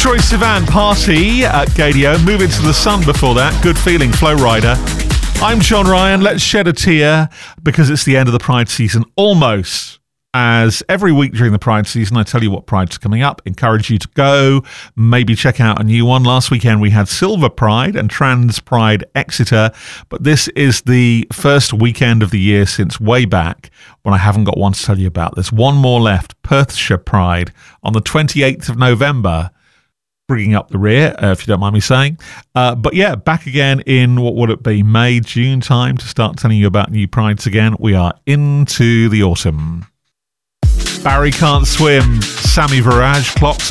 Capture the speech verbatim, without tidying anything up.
Troye Sivan, Party at Gadio. Move into the Sun before that. Good Feeling, Flow Rider. I'm John Ryan. Let's shed a tear because it's the end of the Pride season. Almost. As every week during the Pride season, I tell you what Pride's coming up, encourage you to go, maybe check out a new one. Last weekend we had Silver Pride and Trans Pride Exeter, but this is the first weekend of the year since way back when I haven't got one to tell you about. There's one more left, Perthshire Pride, on the twenty-eighth of November, bringing up the rear, uh, if you don't mind me saying. Uh, but yeah, back again in, what would it be, May, June time to start telling you about new Prides again. We are into the autumn. Barry Can't Swim, Sammy Viraj, Clocks